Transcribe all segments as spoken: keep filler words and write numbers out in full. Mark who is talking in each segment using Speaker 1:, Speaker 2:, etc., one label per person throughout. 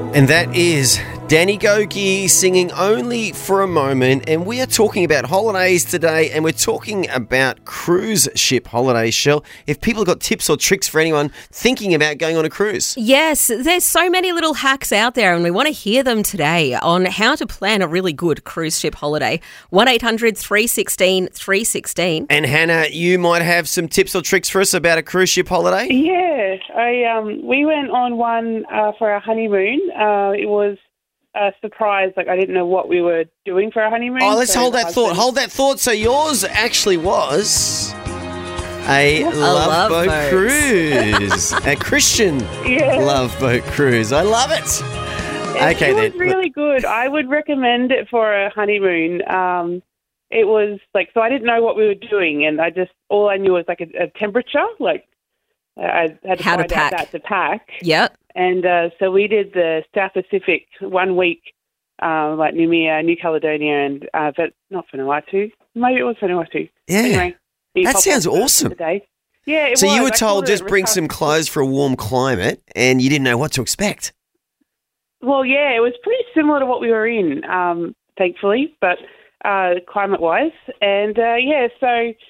Speaker 1: And that is Danny Goki singing Only for a Moment. And we are talking about holidays today, and we're talking about cruise ship holidays, Shell. If people have got tips or tricks for anyone thinking about going on a cruise.
Speaker 2: Yes, there's so many little hacks out there, and we want to hear them today on how to plan a really good cruise ship holiday. one eight hundred three one six three one six.
Speaker 1: And Hannah, you might have some tips or tricks for us about a cruise ship holiday?
Speaker 3: Yeah, I um, we went on one uh, for our honeymoon. Uh, it was a surprise. Like, I didn't know what we were doing for our honeymoon.
Speaker 1: Oh, let's
Speaker 3: so
Speaker 1: hold that
Speaker 3: husband...
Speaker 1: thought. Hold that thought. So yours actually was a, a love, love boat, boat cruise, a Christian yeah. love boat cruise. I love it.
Speaker 3: it
Speaker 1: okay,
Speaker 3: it was
Speaker 1: then.
Speaker 3: really good. I would recommend it for a honeymoon. Um, it was like, so I didn't know what we were doing, and I just, all I knew was like a, a temperature, like I had to
Speaker 2: How
Speaker 3: find
Speaker 2: to pack.
Speaker 3: out that to pack.
Speaker 2: Yep.
Speaker 3: And uh, so we did the South Pacific one week, uh, like Noumea, New Caledonia, and uh, but not Vanuatu. Maybe it was Vanuatu.
Speaker 1: Yeah.
Speaker 3: Anyway,
Speaker 1: that sounds awesome.
Speaker 3: Today. Yeah, it
Speaker 1: so
Speaker 3: was.
Speaker 1: you were
Speaker 3: I
Speaker 1: told just bring
Speaker 3: recovered.
Speaker 1: some clothes for a warm climate, and you didn't know what to expect.
Speaker 3: Well, yeah, it was pretty similar to what we were in, um, thankfully, but uh, climate-wise. And, uh, yeah, so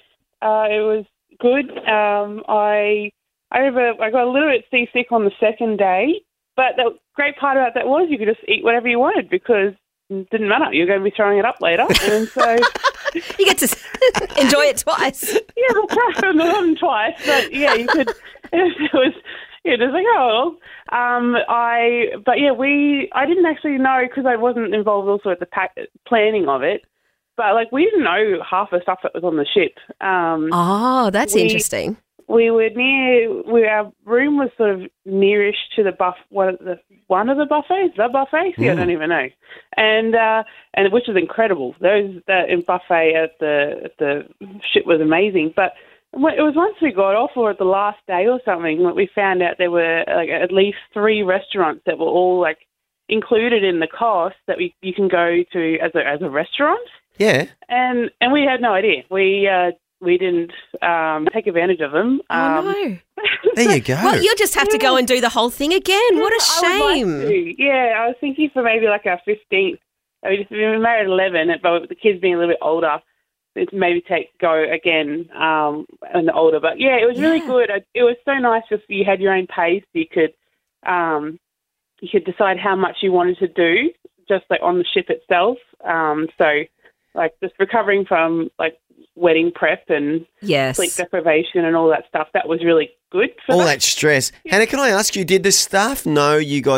Speaker 3: uh, it was good. Um, I I remember I got a little bit seasick on the second day, but the great part about that was you could just eat whatever you wanted because it didn't matter. You're going to be throwing it up later. And so
Speaker 2: you get to enjoy it twice.
Speaker 3: Yeah, well, perhaps not twice, but yeah, you could. It was, yeah, just like, oh, um, I, but yeah, we, I didn't actually know because I wasn't involved also with the pack, planning of it, but like we didn't know half the stuff that was on the ship. Um,
Speaker 2: oh, that's
Speaker 3: we,
Speaker 2: interesting.
Speaker 3: We were near, we, our room was sort of nearish to the buff, one of the, one of the buffets, the buffet, yeah, mm. I don't even know, and uh, and which is incredible. Those that in buffet at the at the ship was amazing, but it was once we got off, or at the last day or something, that we found out there were like at least three restaurants that were all like included in the cost that we you can go to as a as a restaurant.
Speaker 1: Yeah,
Speaker 3: and and we had no idea. We. Uh, We didn't um, take advantage of them.
Speaker 2: Oh,
Speaker 3: um,
Speaker 2: no.
Speaker 1: There you go.
Speaker 2: Well, you'll just have
Speaker 3: yeah.
Speaker 2: to go and do the whole thing again.
Speaker 3: Yeah,
Speaker 2: what a shame.
Speaker 3: I would like to. Yeah, I was thinking for maybe like our fifteenth. I mean, we were married at eleven, but with the kids being a little bit older, it's maybe take go again um, when they're older. But, yeah, it was really
Speaker 2: yeah.
Speaker 3: good. It was so nice just you had your own pace. You could, um, you could decide how much you wanted to do just like on the ship itself. Um, so, like, just recovering from, like, wedding prep and
Speaker 2: yes.
Speaker 3: sleep deprivation and all that stuff. That was really good for
Speaker 1: all
Speaker 3: that.
Speaker 1: that stress. Yeah. Hannah, can I ask you, did the staff know you guys